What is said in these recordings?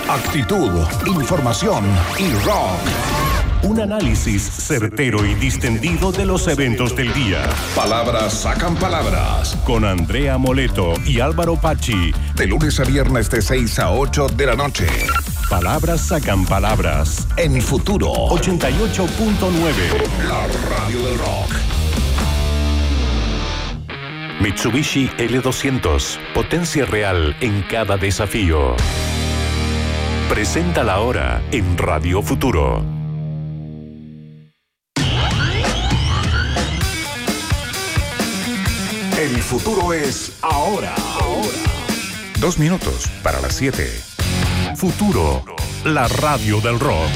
actitud, información y rock. Un análisis certero y distendido de los eventos del día. Palabras sacan palabras. Con Andrea Moleto y Álvaro Pachi. De lunes a viernes de 6 a 8 de la noche. Palabras sacan palabras. En Futuro 88.9. La radio del rock. Mitsubishi L200. Potencia real en cada desafío. Presenta la hora en Radio Futuro. El futuro es ahora. 2 minutos para las 7. Futuro, la radio del rock.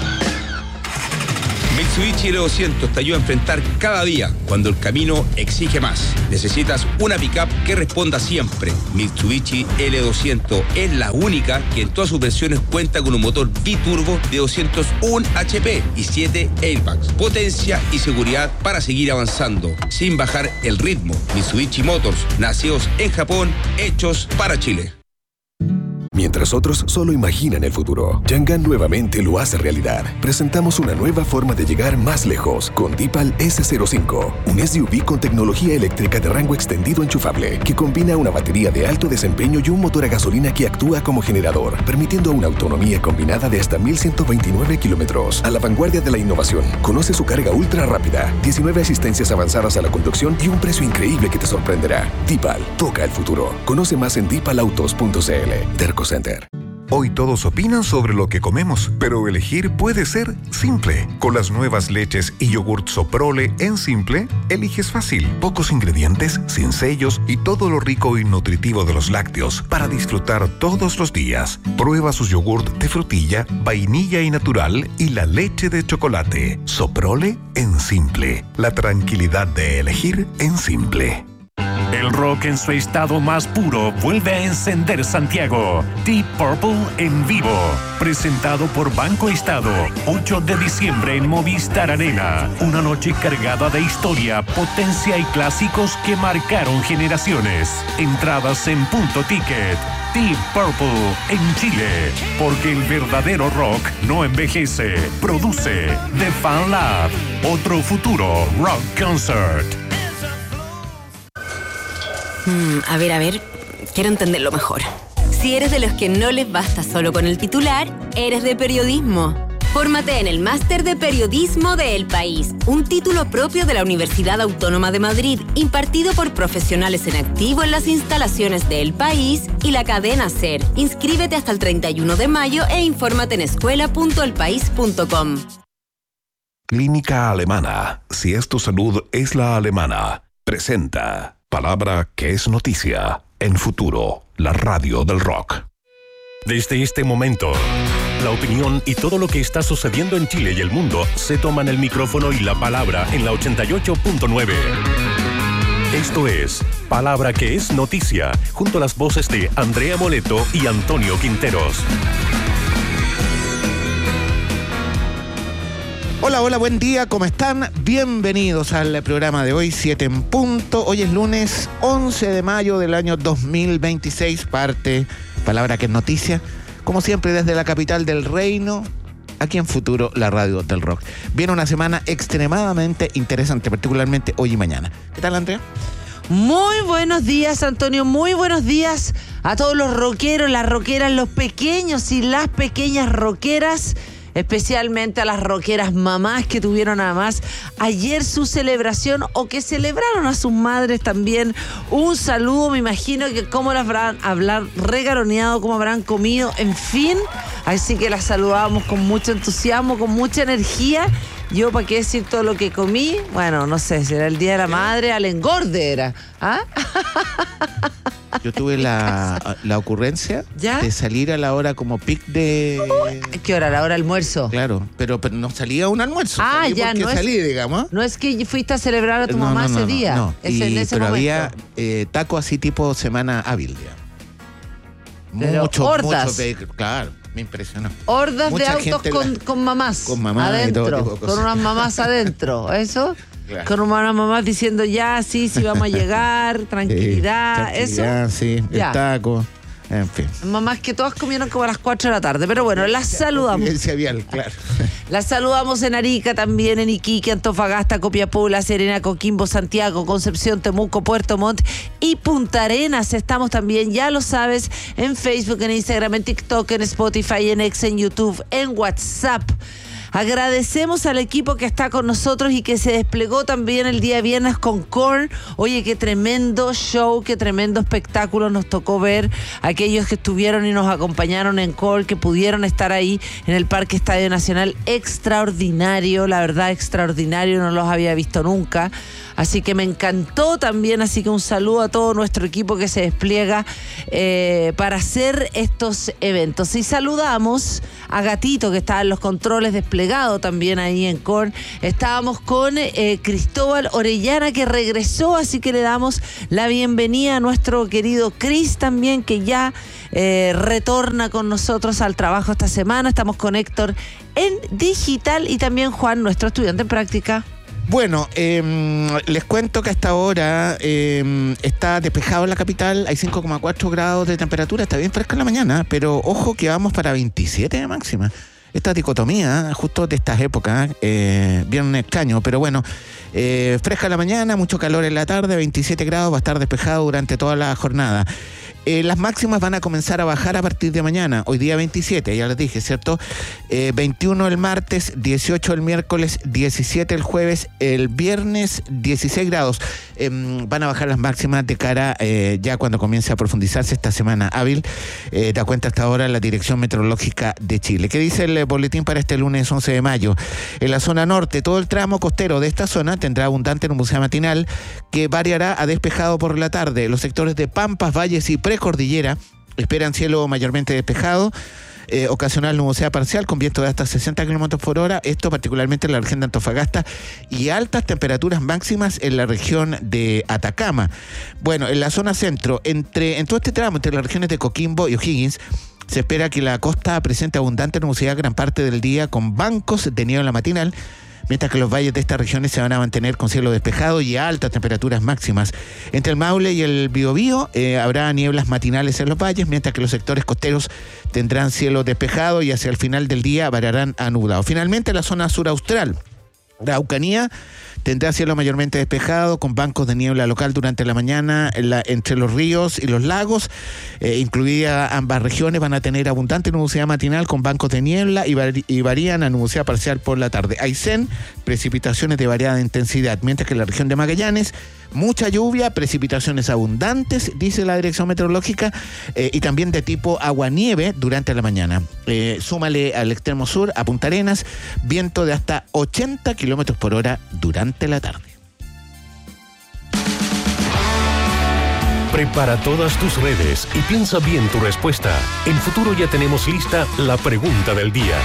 Mitsubishi L200 te ayuda a enfrentar cada día cuando el camino exige más. Necesitas una pickup que responda siempre. Mitsubishi L200 es la única que en todas sus versiones cuenta con un motor biturbo de 201 HP y 7 airbags. Potencia y seguridad para seguir avanzando sin bajar el ritmo. Mitsubishi Motors, nacidos en Japón, hechos para Chile. Mientras otros solo imaginan el futuro, Yangan nuevamente lo hace realidad. Presentamos una nueva forma de llegar más lejos con Deepal S05, un SUV con tecnología eléctrica de rango extendido enchufable que combina una batería de alto desempeño y un motor a gasolina que actúa como generador, permitiendo una autonomía combinada de hasta 1.129 kilómetros. A la vanguardia de la innovación, conoce su carga ultra rápida, 19 asistencias avanzadas a la conducción y un precio increíble que te sorprenderá. Deepal, toca el futuro. Conoce más en deepalautos.cl. Terco Center. Hoy todos opinan sobre lo que comemos, pero elegir puede ser simple. Con las nuevas leches y yogurt Soprole en Simple, eliges fácil. Pocos ingredientes, sin sellos y todo lo rico y nutritivo de los lácteos para disfrutar todos los días. Prueba sus yogurt de frutilla, vainilla y natural y la leche de chocolate. Soprole en Simple. La tranquilidad de elegir en Simple. El rock en su estado más puro vuelve a encender Santiago. Deep Purple en vivo. Presentado por Banco Estado. 8 de diciembre en Movistar Arena. Una noche cargada de historia, potencia y clásicos que marcaron generaciones. Entradas en Punto Ticket. Deep Purple en Chile. Porque el verdadero rock no envejece. Produce The Fan Lab. Otro futuro rock concert. A ver, quiero entenderlo mejor. Si eres de los que no les basta solo con el titular, eres de periodismo. Fórmate en el Máster de Periodismo de El País, un título propio de la Universidad Autónoma de Madrid, impartido por profesionales en activo en las instalaciones de El País y la cadena SER. Inscríbete hasta el 31 de mayo e infórmate en escuela.elpaís.com. Clínica Alemana. Si es tu salud, es la alemana. Presenta Palabra que es noticia en Futuro, la radio del rock. Desde este momento, la opinión y todo lo que está sucediendo en Chile y el mundo se toman el micrófono y la palabra en la 88.9. Esto es Palabra que es noticia, junto a las voces de Andrea Moleto y Antonio Quinteros. Hola, buen día, ¿cómo están? Bienvenidos al programa de hoy, 7 en punto. Hoy es lunes 11 de mayo del año 2026, parte Palabra que es noticia, como siempre desde la capital del reino, aquí en Futuro, la radio del rock. Viene una semana extremadamente interesante, particularmente hoy y mañana. ¿Qué tal, Andrea? Muy buenos días, Antonio, muy buenos días a todos los rockeros, las rockeras, los pequeños y las pequeñas rockeras, especialmente a las rockeras mamás que tuvieron además ayer su celebración o que celebraron a sus madres también. Un saludo, me imagino que cómo las habrán hablar regaroneado, cómo habrán comido, en fin. Así que las saludamos con mucho entusiasmo, con mucha energía. Yo, ¿para qué decir todo lo que comí? Bueno, no sé, será el Día de la Madre, al engorde era. ¿Ah? Yo tuve la ocurrencia de salir a la hora como pic de... ¿Qué hora? ¿La hora almuerzo? Claro, pero no salía un almuerzo. Ah, ya, no salí, digamos. No es que fuiste a celebrar a tu mamá ese día. No. En ese pero momento. había taco así tipo semana hábil, digamos. Mucho, claro, me impresionó. Hordas Mucha de autos con mamás. Con mamás adentro, y todo tipo de cosas. con unas mamás adentro, ¿eso? Claro. Con unas mamás diciendo ya, sí, vamos a llegar, tranquilidad, tranquilidad, eso. sí, Ya. el taco. En fin. Mamás que todas comieron como a las 4 de la tarde. Pero bueno, las saludamos. Confidencia vial, claro. Las saludamos en Arica, también en Iquique, Antofagasta, Copiapó, La Serena, Coquimbo, Santiago, Concepción, Temuco, Puerto Montt y Punta Arenas. Estamos también, ya lo sabes, en Facebook, en Instagram, en TikTok, en Spotify, en X, en YouTube, en WhatsApp. Agradecemos al equipo que está con nosotros y que se desplegó también el día viernes con Korn. Oye, qué tremendo show, qué tremendo espectáculo nos tocó ver. Aquellos que estuvieron y nos acompañaron en Korn, que pudieron estar ahí en el Parque Estadio Nacional. Extraordinario, la verdad, extraordinario, no los había visto nunca. Así que me encantó también, así que un saludo a todo nuestro equipo que se despliega para hacer estos eventos. Y saludamos a Gatito, que estaba en los controles desplegado también ahí en Korn. Estábamos con Cristóbal Orellana, que regresó, así que le damos la bienvenida a nuestro querido Cris también, que ya retorna con nosotros al trabajo esta semana. Estamos con Héctor en digital y también Juan, nuestro estudiante en práctica. Bueno, les cuento que hasta ahora está despejado en la capital, hay 5,4 grados de temperatura, está bien fresca en la mañana, pero ojo que vamos para 27 de máxima. Esta dicotomía, justo de estas épocas, bien extraño, pero bueno, fresca en la mañana, mucho calor en la tarde, 27 grados, va a estar despejado durante toda la jornada. Las máximas van a comenzar a bajar a partir de mañana. Hoy día 27, ya les dije, ¿cierto? 21 el martes, 18 el miércoles, 17 el jueves, el viernes 16 grados. Van a bajar las máximas de cara ya cuando comience a profundizarse esta semana hábil. Da cuenta hasta ahora la Dirección Meteorológica de Chile. ¿Qué dice el boletín para este lunes 11 de mayo? En la zona norte, todo el tramo costero de esta zona tendrá abundante nubosidad matinal que variará a despejado por la tarde. Los sectores de Pampas, Valles y Precordillera esperan cielo mayormente despejado, ocasional nubosidad parcial con viento de hasta 60 km por hora, esto particularmente en la región de Antofagasta, y altas temperaturas máximas en la región de Atacama. Bueno, en la zona centro, en todo este tramo, entre las regiones de Coquimbo y O'Higgins, se espera que la costa presente abundante nubosidad gran parte del día con bancos de niebla matinal, mientras que los valles de estas regiones se van a mantener con cielo despejado y altas temperaturas máximas. Entre el Maule y el Biobío habrá nieblas matinales en los valles, mientras que los sectores costeros tendrán cielo despejado y hacia el final del día variarán a nublado. Finalmente, la zona sur austral, la Araucanía, tendrá cielo mayormente despejado con bancos de niebla local durante la mañana entre los ríos y los lagos, incluidas ambas regiones van a tener abundante nubosidad matinal con bancos de niebla y varían a nubosidad parcial por la tarde. Aysén, precipitaciones de variada intensidad, mientras que en la región de Magallanes, mucha lluvia, precipitaciones abundantes, dice la Dirección Meteorológica, y también de tipo agua-nieve durante la mañana. Súmale al extremo sur, a Punta Arenas, viento de hasta 80 kilómetros por hora durante la tarde. Prepara todas tus redes y piensa bien tu respuesta. En Futuro ya tenemos lista la pregunta del día.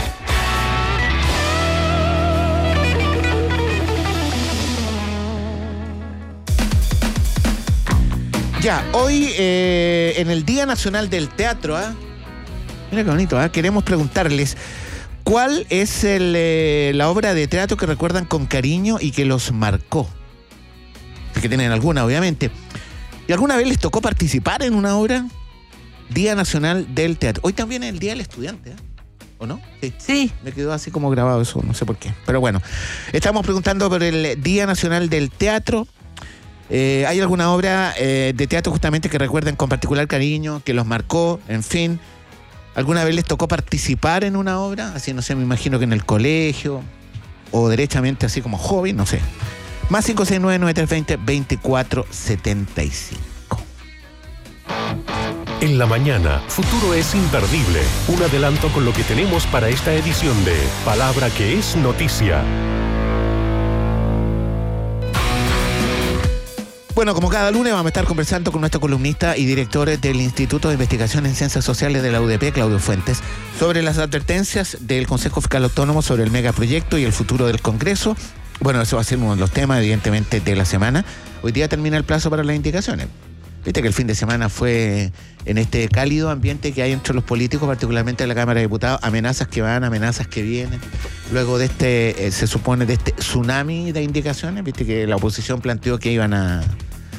Ya, hoy en el Día Nacional del Teatro, mira qué bonito, queremos preguntarles ¿cuál es la obra de teatro que recuerdan con cariño y que los marcó? Que tienen alguna, obviamente. ¿Y alguna vez les tocó participar en una obra? Día Nacional del Teatro. Hoy también es el Día del Estudiante, ¿o no? Sí. Me quedó así como grabado eso, no sé por qué. Pero bueno, estamos preguntando por el Día Nacional del Teatro. ¿Hay alguna obra de teatro justamente que recuerden con particular cariño, que los marcó, en fin? ¿Alguna vez les tocó participar en una obra? Así, no sé, me imagino que en el colegio, o derechamente así como joven, no sé. Más 569-9320-2475. En la mañana, Futuro es imperdible. Un adelanto con lo que tenemos para esta edición de Palabra que es Noticia. Bueno, como cada lunes vamos a estar conversando con nuestro columnista y director del Instituto de Investigación en Ciencias Sociales de la UDP, Claudio Fuentes, sobre las advertencias del Consejo Fiscal Autónomo sobre el megaproyecto y el futuro del Congreso. Bueno, eso va a ser uno de los temas, evidentemente, de la semana. Hoy día termina el plazo para las indicaciones. Viste que el fin de semana fue en este cálido ambiente que hay entre los políticos, particularmente en la Cámara de Diputados, amenazas que van, amenazas que vienen. Luego de este, se supone, de este tsunami de indicaciones, viste que la oposición planteó que iban a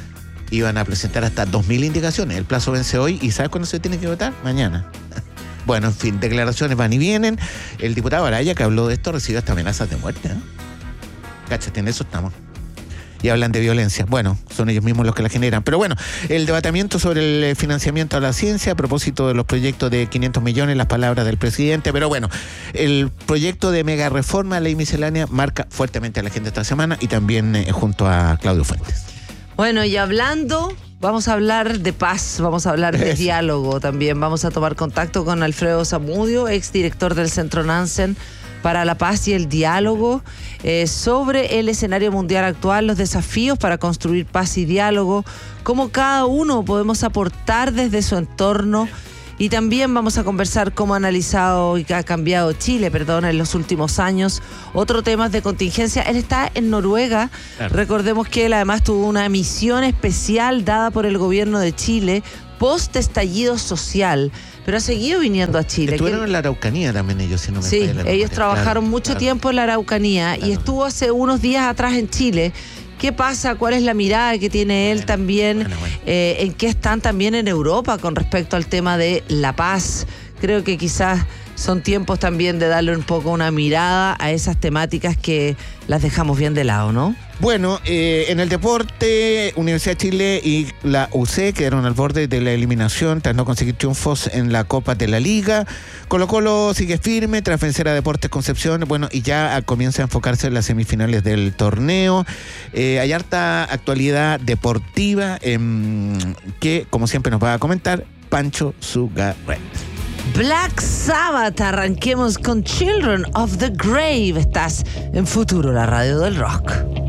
iban a presentar hasta 2.000 indicaciones. El plazo vence hoy y ¿sabes cuándo se tiene que votar? Mañana. Bueno, en fin, declaraciones van y vienen. El diputado Araya, que habló de esto, recibió hasta amenazas de muerte, ¿no? Cáchate, en eso estamos. Y hablan de violencia. Bueno, son ellos mismos los que la generan. Pero bueno, el debatimiento sobre el financiamiento a la ciencia a propósito de los proyectos de 500 millones, las palabras del presidente. Pero bueno, el proyecto de mega reforma a ley miscelánea marca fuertemente a la gente esta semana y también junto a Claudio Fuentes. Bueno, y vamos a hablar de paz, vamos a hablar de diálogo también. Vamos a tomar contacto con Alfredo Zamudio, exdirector del Centro Nansen para la Paz y el Diálogo, sobre el escenario mundial actual, los desafíos para construir paz y diálogo, cómo cada uno podemos aportar desde su entorno. Y también vamos a conversar cómo ha analizado y ha cambiado Chile, en los últimos años. Otro tema de contingencia. Él está en Noruega. Claro. Recordemos que él además tuvo una misión especial dada por el gobierno de Chile post estallido social, pero ha seguido viniendo a Chile. Estuvieron en la Araucanía también ellos, si no me falla la memoria. Ellos trabajaron mucho tiempo en la Araucanía y estuvo hace unos días atrás en Chile. ¿Qué pasa? ¿Cuál es la mirada que tiene él también? ¿En qué están también en Europa con respecto al tema de la paz? Creo que quizás son tiempos también de darle un poco una mirada a esas temáticas que las dejamos bien de lado, ¿no? Bueno, en el deporte, Universidad de Chile y la UC quedaron al borde de la eliminación tras no conseguir triunfos en la Copa de la Liga. Colo-Colo sigue firme tras vencer a Deportes Concepción, bueno, y ya comienza a enfocarse en las semifinales del torneo. Hay harta actualidad deportiva que, como siempre, nos va a comentar Pancho Zugarret. Black Sabbath, arranquemos con Children of the Grave. Estás en Futuro, la radio del rock.